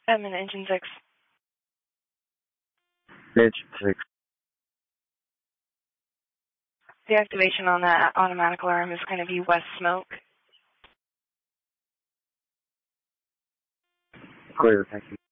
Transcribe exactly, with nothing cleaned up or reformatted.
I'm in engine six. Engine six. The activation on that automatic alarm is going to be west smoke. Clear, thank you.